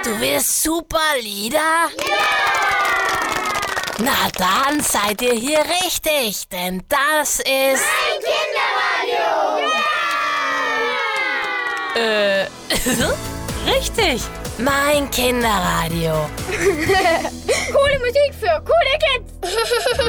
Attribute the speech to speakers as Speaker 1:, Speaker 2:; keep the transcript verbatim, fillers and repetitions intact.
Speaker 1: Du willst super Lieder? Ja! Na dann seid ihr hier richtig, denn das ist...
Speaker 2: Mein Kinderradio!
Speaker 1: Ja! Äh, richtig, mein Kinderradio.
Speaker 2: Coole Musik für coole Kids!